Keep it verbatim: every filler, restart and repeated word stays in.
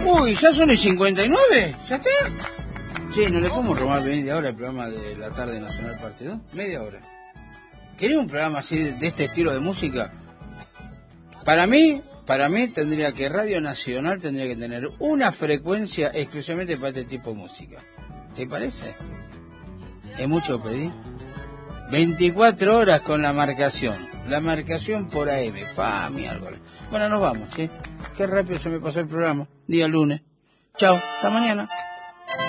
Uy, ¿ya son el cincuenta y nueve? ¿Ya está? Che, ¿no le podemos robar media hora el programa de la tarde nacional parte dos? Media hora. ¿Querés un programa así de, de este estilo de música? Para mí, para mí tendría que Radio Nacional tendría que tener una frecuencia exclusivamente para este tipo de música. ¿Te parece? ¿Es mucho pedir? veinticuatro horas con la marcación. La marcación por A M. Fa, miércoles. Bueno, nos vamos, ¿sí? Qué rápido se me pasó el programa. Día lunes. Chao, hasta mañana.